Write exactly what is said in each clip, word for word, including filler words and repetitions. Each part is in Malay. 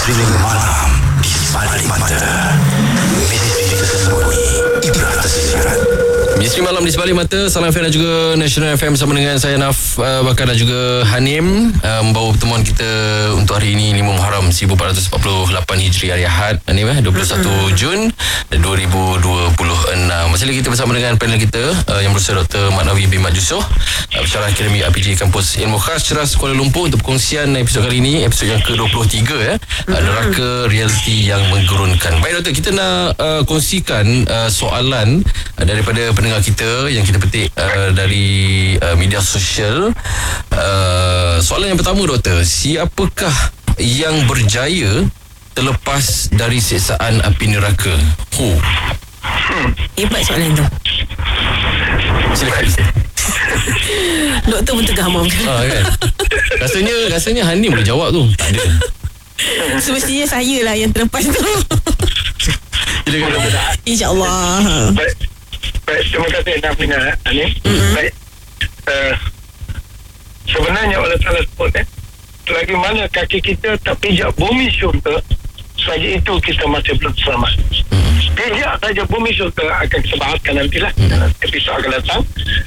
Misteri malam di balik mata. Misteri tersembunyi Ibrah tersirat. Misteri malam di sebalik mata. Salam F M dan juga National F M bersama dengan saya Naf uh, Bakar dan juga Hanim uh, membawa pertemuan kita untuk hari ini lima Muharram seribu empat ratus empat puluh lapan Hijri hari Ahad. Hanim eh dua puluh satu Jun dua ribu dua puluh enam. Masih lagi kita bersama dengan panel kita uh, yang berusaha Doktor Maknawi bin Mat Yusof, uh, Pensyarah Akademik R P J Kampus Ilmu Khas Ceras Kuala Lumpur, untuk perkongsian episod kali ini, episod yang ke dua puluh tiga eh. Uh, neraka realiti yang menggurunkan. Baik Doktor, kita nak uh, kongsikan uh, soalan uh, daripada pendengar kita yang kita petik uh, dari uh, media sosial. Uh, soalan yang pertama Doktor, siapakah yang berjaya terlepas dari siksaan api neraka? Oh. Hmm. Hebat soalan tu. Silakan. Doktor pun tergamam kan? Ah, kan? Rasanya rasanya Hanim boleh jawab tu. Tak ada. Semestinya saya lah yang terlepas tu. Silakan Doktor. InsyaAllah. Baik, baik, terima kasih Nafina Hanim. Mm-hmm. Baik, uh, sebenarnya Allah Ta'ala sebut eh, selagi mana kaki kita tak pijak bumi syurga, selagi itu kita masih belum selamat. Pijak saja bumi syurga akan kita bahaskan nantilah episod akan datang.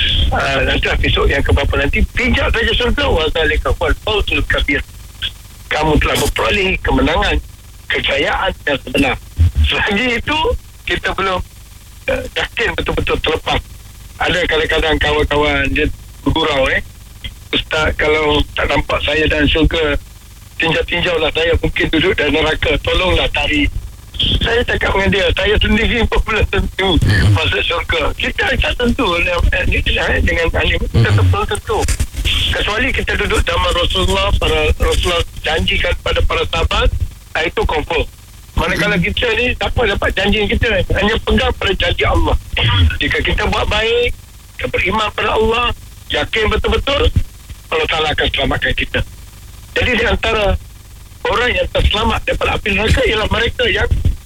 Uh, nantilah episod yang keberapa nanti. Pijak saja syurga, wa zalika wal fawzul kabir. Kamu telah memperoleh kemenangan, kejayaan yang sebenar. Selagi itu kita belum uh, yakin betul-betul terlepas. Ada kadang-kadang kawan-kawan dia bergurau eh, Ustaz, kalau tak nampak saya dan syurga, tinjau-tinjaulah saya mungkin duduk dalam neraka, tolonglah tarik. Saya cakap dengan dia, saya sendiri pun belum tentu masuk syurga. Kita tak tentu dengan Hanim, kita belum tentu. Kecuali kita duduk zaman Rasulullah, para Rasulullah janjikan pada para sahabat, itu confirm. Manakala kita ni tak apa dapat janji kita, hanya pegang pada janji Allah. Jika kita buat baik, kita beriman pada Allah, yakin betul-betul, Allah Ta'ala akan selamatkan kita. Jadi di antara orang yang terselamat daripada api neraka ialah mereka yang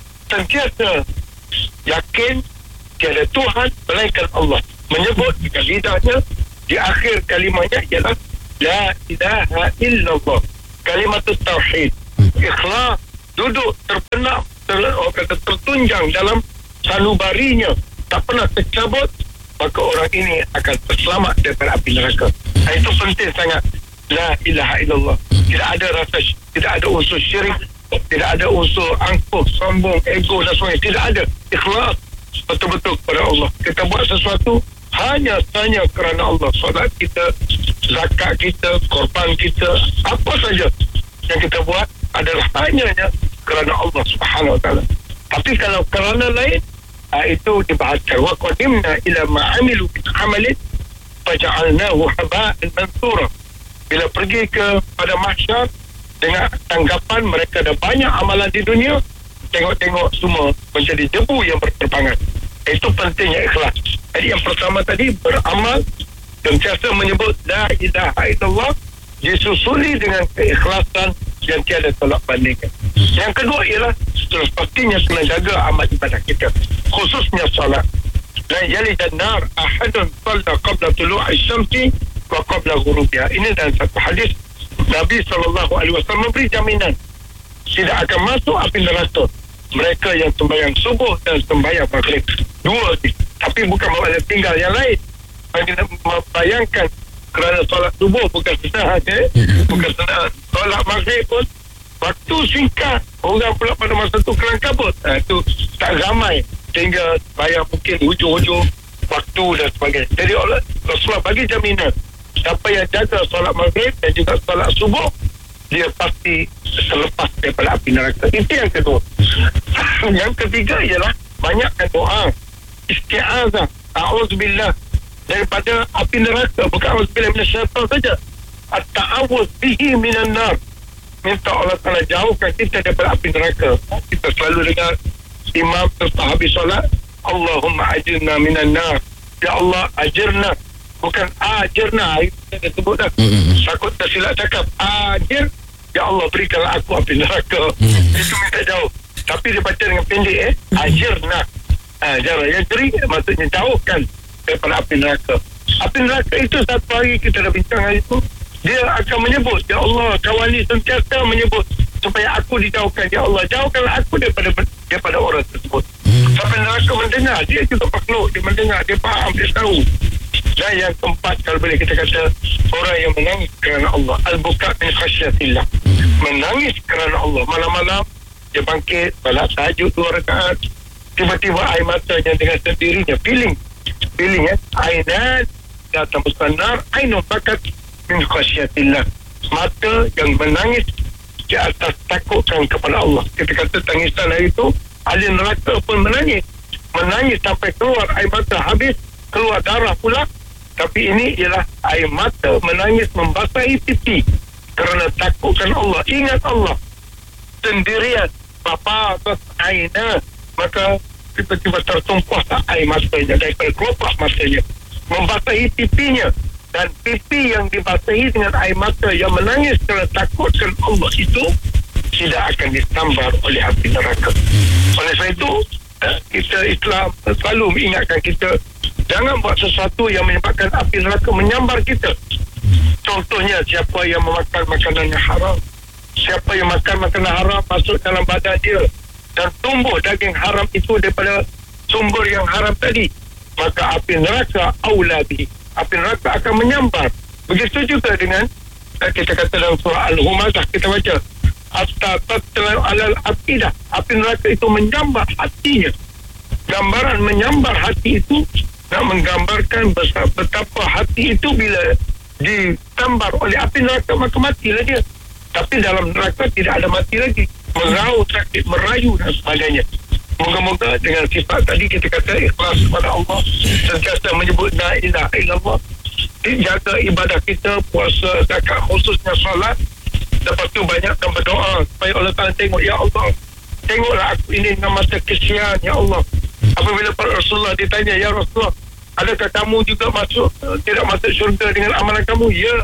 sentiasa yakin tiada Tuhan melainkan Allah. Menyebut dengan lidahnya, di akhir kalimahnya ialah La ilaha illallah. Kalimatut tauhid. Ikhlas, duduk terpenam, ter, kata tertunjang dalam sanubarinya, tak pernah tercabut, maka orang ini akan terselamat daripada api neraka. Itu penting sangat. La ilaha illallah. Tidak ada rasa, tidak ada unsur syirik, tidak ada unsur angkuh, sombong, ego dan sebagainya. Tidak ada. Ikhlas betul-betul kepada Allah. Kita buat sesuatu hanya hanya kerana Allah. Solat kita, zakat kita, korban kita, apa saja yang kita buat adalah hanya kerana Allah Subhanahu Wa Taala. Tapi kalau kerana lain, itu dibahaskan. Wa qadimna ila ma amilu min amalin faja'alnahu haba'an mansura. Bila pergi ke pada mahsyar dengan tanggapan mereka ada banyak amalan di dunia, tengok-tengok semua menjadi debu yang berterbangan. Itu pentingnya ikhlas. Jadi yang pertama tadi, beramal dan sentiasa menyebut la ilaha illallah, disusuli dengan keikhlasan yang tiada tolak bandingkan. Yang kedua ialah terus pastinya kena jaga amal ibadah kita, khususnya salat. La yalidan nar ahadun salla qabla tulu'i syamsi wa qabla ghurubiha. Ini dalam satu hadis Nabi sallallahu alaihi wasallam memberi jaminan tidak akan masuk api neraka mereka yang sembahyang subuh dan sembahyang maghrib. Dua ni. Tapi bukan makna tinggal yang lain. Kita membayangkan kerana solat subuh bukan senang eh? bukan senang. Solat maghrib pun waktu singkat, orang pula pada masa tu kelang kabut. Ha, itu tak ramai sehingga bayar mungkin hujung-hujung waktu dan sebagainya. Jadi Allah Rasulullah bagi jaminan, siapa yang jaga solat maghrib dan juga solat subuh, dia pasti terlepas daripada api neraka. Itu yang kedua. Yang ketiga ialah banyakkan doa isti'azah, a'udzubillah daripada api neraka, bukan a'udzubillah minasyaitan saja, at-ta'awuz bihi minan nar, minta Allah Ta'ala jauhkan kita daripada api neraka. Kita selalu dengar imam selepas habis solat, Allahumma ajirna minan nar, ya Allah ajirna, bukan ajirna. Kita sebut dah, takut tersilap cakap ajir, ya Allah berikanlah aku api neraka. Itu minta jauh, tapi dia baca dengan pendek eh ajirna. Ha, jarak yang kering maksudnya jauhkan daripada api neraka. Api neraka itu satu hari kita dah bincang hari itu, dia akan menyebut, ya Allah, kawan ni sentiasa menyebut supaya aku dijauhkan. Ya Allah, jauhkanlah aku daripada daripada orang tersebut. hmm. Sampai neraka mendengar, dia juga makhluk, dia mendengar, dia faham, dia tahu. Dan yang keempat, kalau boleh kita kata, orang yang menangis kerana Allah, al-buka min khasyatillah, menangis kerana Allah. Malam-malam dia bangkit, balas tahajud dua rakaat, tiba-tiba air matanya dengan sendirinya feeling feeling ya ainan datang bersandar, ainun bakat min khasyatillah, mata yang menangis di atas takutkan kepada Allah. Kita kata tangisan hari itu ahli neraka pun menangis menangis sampai keluar air mata, habis keluar darah pula. Tapi ini ialah air mata menangis membasahi pipi kerana takutkan Allah, ingat Allah sendirian. Bapa atas aina, maka tiba-tiba tertumpah air matanya daripada kelopak matanya membasahi pipinya, dan pipi yang dibasahi dengan air mata yang menangis kerana takutkan Allah itu tidak akan disambar oleh api neraka. Oleh sebab itu kita Islam selalu mengingatkan kita jangan buat sesuatu yang menyebabkan api neraka menyambar kita. Contohnya, siapa yang memakan makanan yang haram, siapa yang makan makanan haram masuk dalam badan dia dan tumbuh daging haram itu daripada sumber yang haram tadi, maka api neraka aulabi, api neraka akan menyambar. Begitu juga dengan kita kata dalam surah Al-Humazah, kita baca hatta tatla alal afidah, api neraka itu menyambar hatinya. Gambaran menyambar hati itu nak menggambarkan betapa hati itu bila disambar oleh api neraka maka matilah dia. Tapi dalam neraka tidak ada mati lagi, merau, sakit, merayu dan sebagainya. Moga-moga dengan sifat tadi kita kata ikhlas kepada Allah, sentiasa menyebut la ilaha illallah, jaga ibadah kita, puasa, zakat, khususnya solat. Lepas tu banyak dan berdoa supaya Allah Ta'ala tengok, ya Allah, tengoklah aku ini dengan mata kesian, ya Allah. Apabila para Rasulullah ditanya, ya Rasulullah, adakah kamu juga masuk tidak masuk syurga dengan amalan kamu? Ya,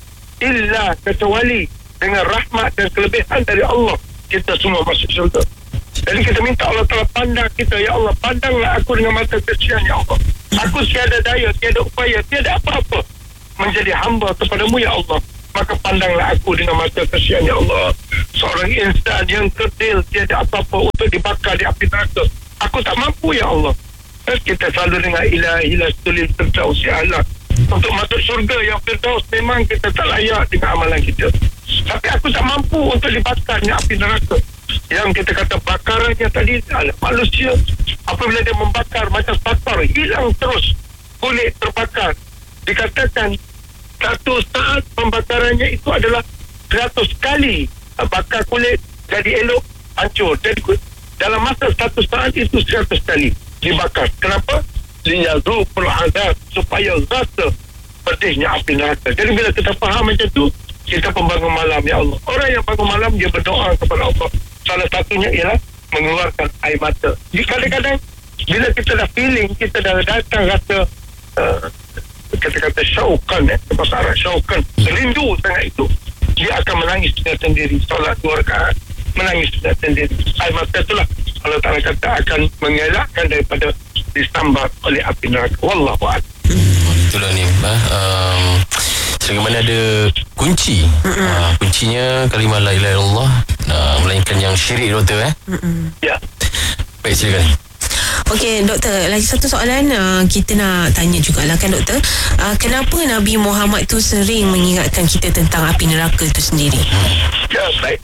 illa kecuali dengan rahmat dan kelebihan dari Allah kita semua masuk syurga. Jadi kita minta Allah Ta'ala pandang kita, ya Allah, pandanglah aku dengan mata kesian, ya Allah. Aku tiada daya, tiada upaya, tiada apa-apa menjadi hamba kepadamu, ya Allah. Maka pandanglah aku dengan mata kesian, ya Allah. Seorang insan yang kerdil, tiada apa-apa untuk dibakar di api neraka. Aku tak mampu, ya Allah. Dan kita selalu dengan ilahi lastulil firdaus, ya Allah. Untuk masuk syurga yang firdaus, memang kita tak layak dengan amalan kita. Tapi aku tak mampu untuk dibakarnya api neraka. Yang kita kata bakarannya tadi adalah manusia apabila dia membakar macam bakar, hilang terus kulit terbakar. Dikatakan satu saat pembakarannya itu adalah seratus kali bakar kulit jadi elok hancur. Jadi dalam masa satu saat itu seratus kali dibakar. Kenapa? Liyazuqul azab, supaya rasa pedihnya api neraka. Jadi bila kita faham macam tu, kita pembangun malam, ya Allah. Orang yang bangun malam dia berdoa kepada Allah. Salah satunya ialah mengeluarkan air mata. Jadi kadang-kadang bila kita dah feeling, kita dah datang rasa uh, kata-kata syaukan, eh, bahasa Arab syaukan, rindu sangat itu, dia akan menangis dengan sendiri. Solat dua rakaat, menangis dengan sendiri. Air mata itulah Allah Ta'ala kata akan mengelakkan daripada disambar oleh api neraka. Wallahu a'lam. Itulah ni, um, selagi mana ada kunci, uh, kuncinya kalimah la ilaha illallah, uh, melainkan yang syirik, doktor, eh? Ya. Baik, silakan. Okey, doktor, lagi satu soalan uh, kita nak tanya jugalah kan, doktor. Uh, kenapa Nabi Muhammad tu sering mengingatkan kita tentang api neraka itu sendiri? Ya, baik.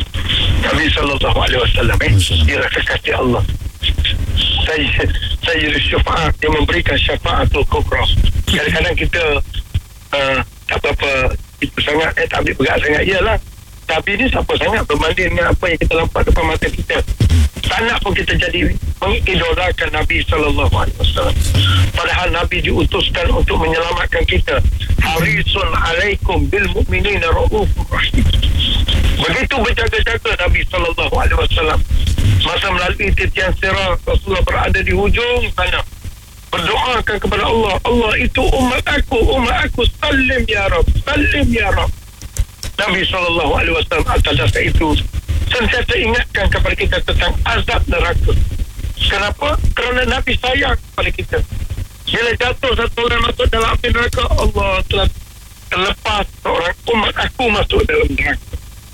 Nabi sallallahu alaihi wasallam, eh, dia kekasih Allah. Saya saya syafaat, dia memberikan syafaatul kubra. Kadang-kadang kita uh, tak apa-apa itu sangat, eh, tak ambil berat sangat. Iyalah, tapi ini siapa sangat berbanding dengan apa yang kita nampak depan mata kita. Tak nak pun kita jadi mengidolakan Nabi sallallahu alaihi wasallam. Padahal Nabi diutuskan untuk menyelamatkan kita. Harisun alaikum bil mu'minina raufur rahim. Begitu berjaga-jaga Nabi sallallahu alaihi wasallam. Masa melalui titian sirat, Rasulullah berada di hujung sana, berdoakan kepada Allah, Allah itu umat aku, umat aku, salim ya Rab, salim ya Rab. Nabi sallallahu alaihi wasallam atas dasar itu sentiasa ingatkan kepada kita tentang azab neraka. Kenapa? Kerana Nabi sayang kepada kita. Bila jatuh satu orang masuk dalam api neraka, Allah telah terlepas seorang umat aku masuk dalam neraka.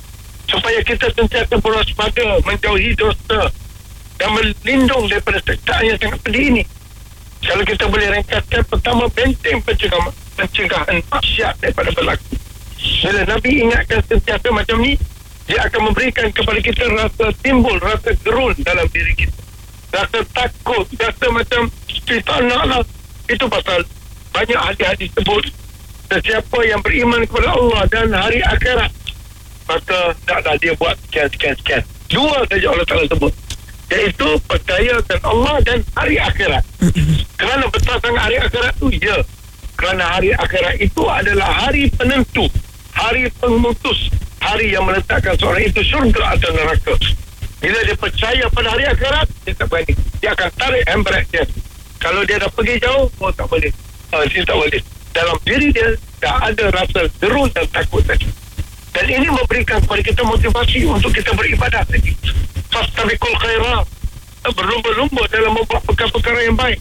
supaya kita sentiasa berwaspada, menjauhi dosa dan melindung daripada seksaan yang sangat pedih ini. Kalau kita boleh ringkaskan, pertama, benteng pencegahan, pencegahan maksiat daripada berlaku. Bila Nabi ingatkan sentiasa macam ni, dia akan memberikan kepada kita rasa timbul, rasa gerun dalam diri kita, rasa takut, rasa macam kita nak lah. Itu pasal banyak hadis-hadis sebut, sesiapa yang beriman kepada Allah dan hari akhirat, maka taklah dia buat sekian-sekian-sekian. Dua saja Allah Ta'ala sebut, iaitu percayakan Allah dan hari akhirat. Kerana betul sangat hari akhirat tu, ya, kerana hari akhirat itu adalah hari penentu, hari pemutus, hari yang meletakkan seorang itu syurga atau neraka. Bila dia percaya pada hari akhirat, dia tak berani, dia akan tarik handbrake dia. Kalau dia dah pergi jauh, oh tak boleh, uh, dia tak boleh. Dalam diri dia dah ada rasa gerun dan takut tadi. Dan ini memberikan kepada kita motivasi untuk kita beribadah tadi. Fastabiqul khairat, berlumba-lumba dalam membuat perkara-perkara yang baik,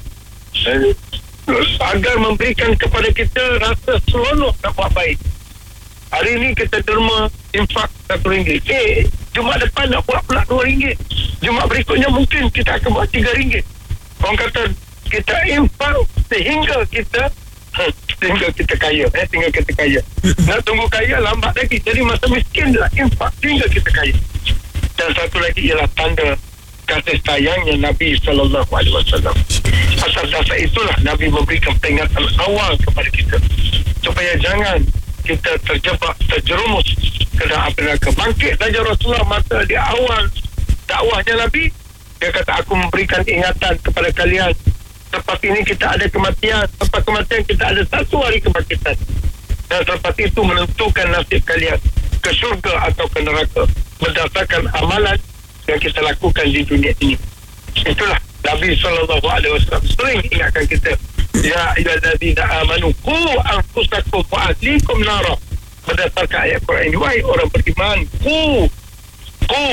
agar memberikan kepada kita rasa seronok nak buat baik. Hari ini kita derma infak satu ringgit. Eh, Jumaat depan nak buat pula dua ringgit. Jumaat berikutnya mungkin kita akan buat tiga ringgit. Orang kata kita infak sehingga kita hmm, sehingga kita kaya. Eh, sehingga kita kaya. Nak tunggu kaya lambat lagi. Jadi masa miskin lah infak sehingga kita kaya. Dan satu lagi ialah tanda kasih sayangnya Nabi sallallahu alaihi wasallam. Atas dasar itulah Nabi memberikan peringatan awal kepada kita, supaya jangan kita terjebak, terjerumus ke dalam api neraka. Bangkit saja Rasulullah masa di awal dakwahnya Nabi, dia kata, aku memberikan ingatan kepada kalian, selepas ini kita ada kematian, selepas kematian kita ada satu hari kebangkitan, dan selepas itu menentukan nasib kalian ke syurga atau ke neraka berdasarkan amalan yang kita lakukan di dunia ini. Itulah Nabi sallallahu alaihi wasallam sering ingatkan kita, ya ayyuhallazina amanu qu anfusakum wa ahlikum nara, berdasarkan ayat Quran ini. Wahai orang beriman, qu qu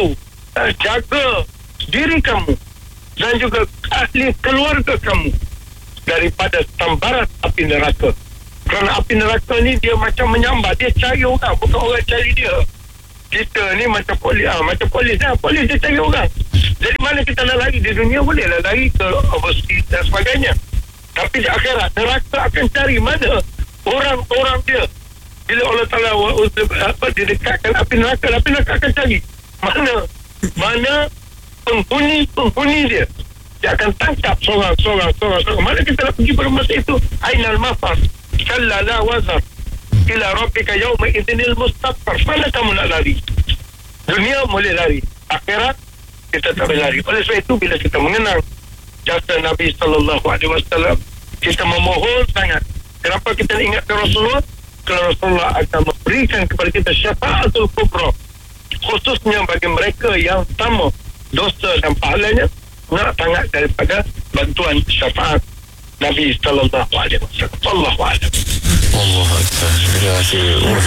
jaga diri kamu dan juga ahli keluarga kamu daripada sambaran api neraka. Kerana api neraka ni dia macam menyambar, dia cari orang, bukan orang cari dia. Kita ni macam polis, ah, macam polis lah. Polis dia cari orang. Jadi mana kita nak lari di dunia, bolehlah lari ke overseas dan sebagainya. Tapi di akhirat, neraka akan cari mana orang-orang dia. Bila Allah Ta'ala apa, didekatkan api neraka, api neraka akan cari mana mana penghuni-penghuni dia. Dia akan tangkap seorang, seorang, seorang, seorang. Mana kita nak pergi pada masa itu? Ainal mafar, kalla la wazar, ila rabbika yawma idzinil mustaqar. Mana kamu nak lari? Dunia boleh lari, akhirat kita tak boleh lari. Oleh sebab itu, bila kita mengenal jasa Nabi sallallahu alaihi wasallam, kita memohon sangat. Kenapa kita ingat ke Rasulullah? Kerana Rasulullah akan memberikan kepada kita syafaatul kubra, khususnya bagi mereka yang sama dosa dan pahalanya nak sangat daripada bantuan syafaat Nabi sallallahu alaihi wasallam. Wallahu a'lam. Allahu akbar. Terima kasih.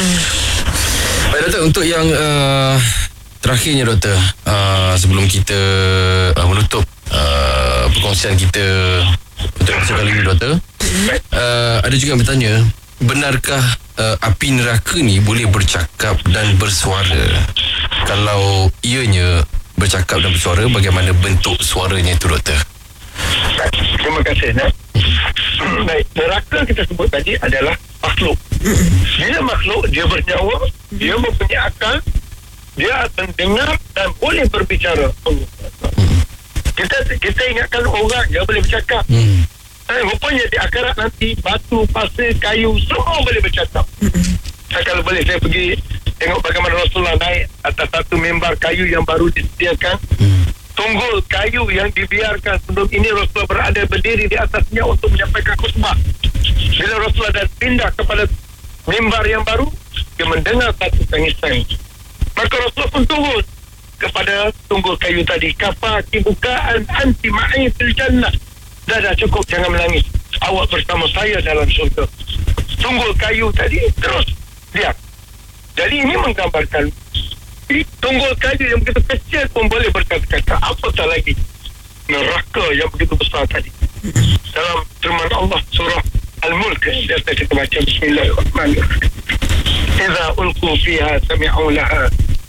Baik doktor, untuk yang uh, terakhirnya doktor, uh, sebelum kita uh, menutup uh, perkongsian kita untuk episode kali ini doktor, uh, ada juga yang bertanya, benarkah uh, api neraka ni boleh bercakap dan bersuara? Kalau ianya bercakap dan bersuara, bagaimana bentuk suaranya itu doktor? Terima kasih. Nah. Baik, neraka kita sebut tadi adalah makhluk. Dia makhluk, dia bernyawa, dia mempunyai akal, dia mendengar dan boleh berbicara. Kita kita ingatkan orang dia boleh bercakap. Hmm. Eh, rupanya di akhirat nanti batu, pasir, kayu semua boleh bercakap. Saya kalau boleh saya pergi tengok bagaimana Rasulullah naik atas satu mimbar kayu yang baru disediakan. Hmm. Tunggul kayu yang dibiarkan sebelum ini Rasulullah berada berdiri di atasnya untuk menyampaikan khutbah. Bila Rasulullah dah pindah kepada mimbar yang baru, dia mendengar satu tangisan. Maka Rasulullah pun turun kepada tunggul kayu tadi. Kafaki bukaan anti ma'i fil jannah. Dah dah cukup, jangan menangis. Awak bersama saya dalam syurga. Tunggul kayu tadi terus diam. Jadi ini menggambarkan tunggul kayu yang begitu kecil pun boleh berkata-kata, apatah lagi neraka yang begitu besar tadi. Dalam firman Allah surah Al-Mulk, dia kita baca bismillahirrahmanirrahim. Idza ulqu fiha sami'u laha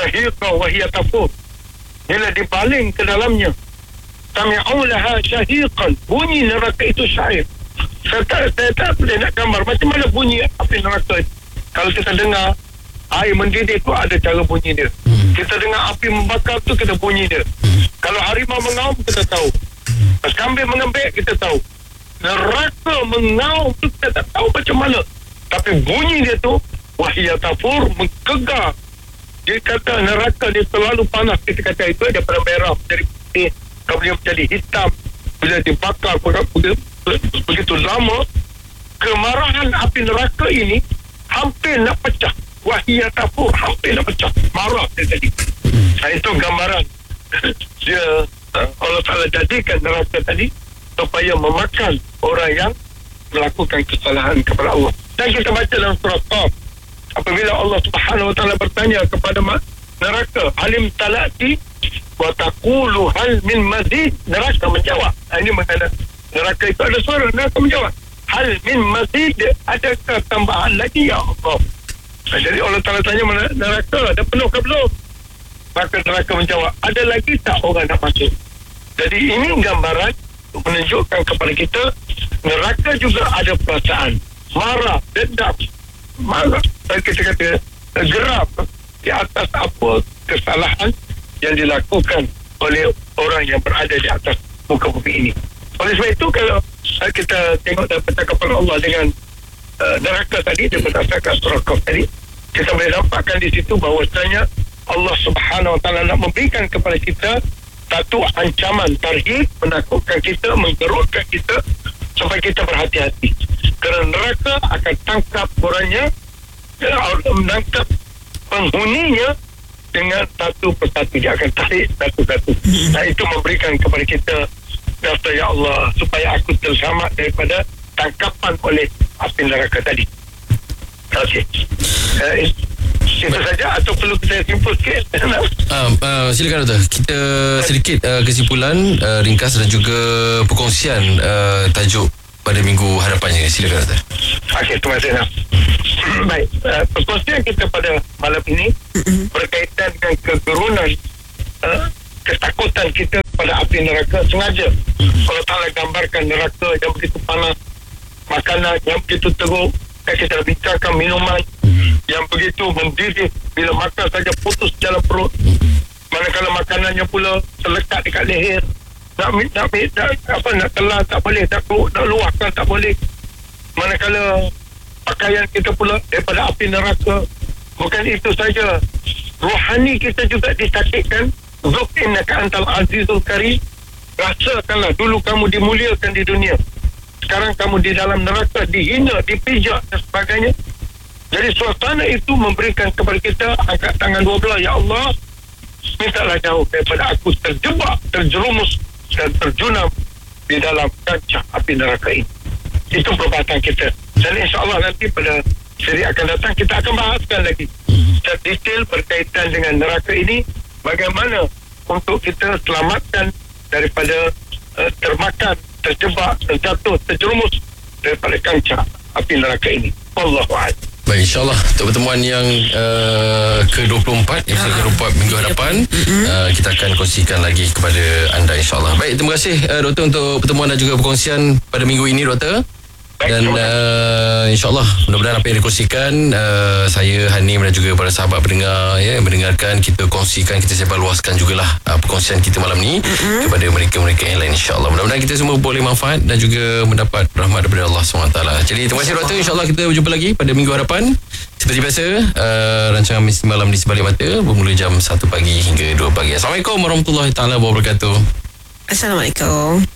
syahiqa wa hiya tafur. Bila dibaling ke dalamnya, sami'u laha syahiqan, bunyi neraka itu syair. Saya tak, saya tak boleh nak gambar macam mana bunyi api neraka. Kalau kita dengar air mendidih tu ada cara bunyi dia. Hmm. Kita dengar api membakar tu kita bunyi dia. Hmm. Kalau harimau mengaum kita tahu. Pas kambing mengembek kita tahu. Neraka mengaum tu kita tak tahu macam mana. Tapi bunyi dia tu wahia tafur, menggegar. Dia kata neraka dia selalu panas. Kita kata itu daripada merah menjadi putih, kemudian menjadi hitam. Bila dibakar begitu, begitu lama, kemarahan api neraka ini hampir nak pecah. Wahia tafur, hampir nak pecah. Marah dia tadi. Nah, itu gambaran. Dia Allah Ta'ala jadikan neraka tadi supaya memakan orang yang melakukan kesalahan kepada Allah. Dan kita baca dalam surah Qaf, apabila Allah Subhanahu Wa Ta'ala bertanya kepada neraka, halim talati wa taqulu hal min mazid, neraka menjawab. Ini makna neraka itu ada suara, neraka menjawab, hal min mazid, adakah tambahan lagi ya Allah? Nah, jadi Allah Ta'ala tanya neraka, ada penuh ke belum? Maka neraka menjawab, ada lagi tak orang nak masuk? Jadi ini gambaran menunjukkan kepada kita neraka juga ada perasaan marah, dendam, marah, dan kita kata geram di atas apa kesalahan yang dilakukan oleh orang yang berada di atas muka bumi ini. Oleh sebab itu kalau kita tengok dalam percakapan Allah dengan uh, neraka tadi, dia berdasarkan surah Qaf tadi, kita boleh nampakkan di situ bahawasanya Allah Subhanahu Wa Ta'ala nak memberikan kepada kita satu ancaman tarhib, menakutkan kita, menggerutkan kita supaya kita berhati-hati. Kerana neraka akan tangkap orangnya, menangkap penghuninya dengan satu persatu. Dia akan tarik satu-satu. Nah, itu memberikan kepada kita daftar, ya Allah, supaya aku terselamat daripada tangkapan oleh api neraka tadi. Okey. Uh, itu saja atau perlu kita simpul sikit? Uh, uh, silakan Doktor. Kita sedikit uh, kesimpulan uh, ringkas dan juga perkongsian uh, tajuk pada minggu hadapannya. Silakan Doktor. Okey, terima kasih. Baik, uh, perkongsian kita pada malam ini berkaitan dengan kegerunan, uh, ketakutan kita pada api neraka. Sengaja Allah Ta'ala gambarkan neraka yang begitu panas, makanan yang begitu teruk, kita bincangkan minuman yang begitu mendidih, bila makan saja putus dalam perut, manakala makanannya pula terlekat dekat leher, nak nak, nak apa nak telan tak boleh, nak, nak luahkan tak boleh, manakala pakaian kita pula daripada api neraka. Bukan itu saja, rohani kita juga disakitkan. Zuk innaka antal azizul karim, rasakanlah dulu kamu dimuliakan di dunia, sekarang kamu di dalam neraka, dihina, dipijak dan sebagainya. Jadi suasana itu memberikan kepada kita angkat tangan dua belah, ya Allah, mintalah jauh daripada aku terjebak, terjerumus dan terjunam di dalam kancah api neraka ini. Itu perbuatan kita. Dan insyaAllah nanti pada seri akan datang kita akan bahaskan lagi secara detail berkaitan dengan neraka ini, bagaimana untuk kita selamatkan daripada uh, termakan, terjebak, terjatuh, terjerumus daripada kancah api neraka ini. Wallahu'ala. Baik, insyaAllah untuk pertemuan yang uh, ke dua puluh empat, episode ke dua puluh empat minggu hadapan, uh, kita akan kongsikan lagi kepada anda, insyaAllah. Baik, terima kasih uh, Doktor untuk pertemuan dan juga perkongsian pada minggu ini, Doktor. Dan uh, insyaAllah mudah-mudahan apa yang dikongsikan, uh, saya, Hanim dan juga para sahabat pendengar ya, mendengarkan, kita kongsikan, kita sebarluaskan jugalah uh, perkongsian kita malam ni mm-hmm. kepada mereka-mereka yang lain, insyaAllah. Mudah-mudahan kita semua boleh manfaat dan juga mendapat rahmat daripada Allah subhanahu wa taala. Jadi terima kasih Doktor, insyaAllah kita berjumpa lagi pada minggu hadapan. Seperti biasa, uh, rancangan Misteri Malam di Sebalik Mata bermula jam satu pagi hingga dua pagi. Assalamualaikum warahmatullahi taala wabarakatuh. Assalamualaikum.